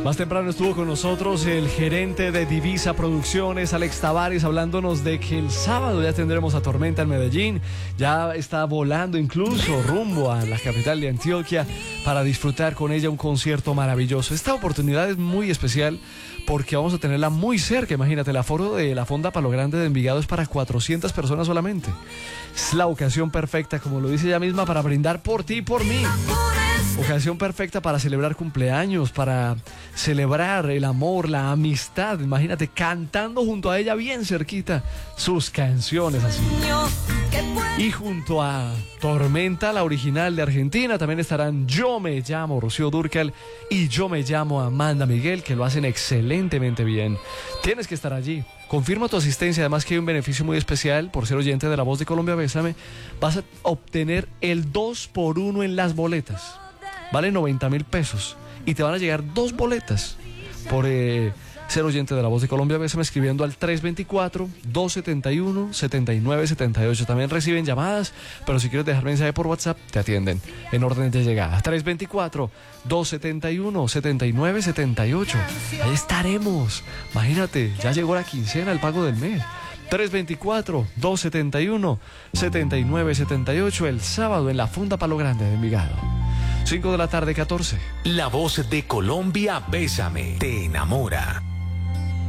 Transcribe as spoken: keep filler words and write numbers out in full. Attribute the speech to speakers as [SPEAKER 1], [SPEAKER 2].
[SPEAKER 1] Más temprano estuvo con nosotros el gerente de Divisa Producciones, Alex Tavares, hablándonos de que el sábado ya tendremos a Tormenta en Medellín. Ya está volando incluso rumbo a la capital de Antioquia para disfrutar con ella un concierto maravilloso. Esta oportunidad es muy especial porque vamos a tenerla muy cerca. Imagínate, el aforo de la Fonda Palo Grande de Envigado es para cuatrocientas personas solamente. Es la ocasión perfecta, como lo dice ella misma, para brindar por ti y por mí. Ocasión perfecta para celebrar cumpleaños, para celebrar el amor, la amistad. Imagínate, cantando junto a ella bien cerquita sus canciones así. Y junto a Tormenta, la original de Argentina, también estarán Yo Me Llamo Rocío Dúrcal y Yo Me Llamo Amanda Miguel, que lo hacen excelentemente bien. Tienes que estar allí. Confirma tu asistencia, además que hay un beneficio muy especial por ser oyente de La Voz de Colombia Bésame. Vas a obtener el dos por uno en las boletas. Vale noventa mil pesos y te van a llegar dos boletas por eh, ser oyente de La Voz de Colombia Bésame escribiendo al tres dos cuatro, dos siete uno, siete nueve siete ocho. También reciben llamadas, pero si quieres dejar mensaje por WhatsApp, te atienden en orden de llegada. tres dos cuatro, dos siete uno, siete nueve siete ocho. Ahí estaremos. Imagínate, ya llegó la quincena, el pago del mes. tres dos cuatro, dos siete uno, siete nueve siete ocho el sábado en la Fonda Palo Grande de Envigado. cinco de la tarde, catorce.
[SPEAKER 2] La Voz de Colombia Bésame te enamora.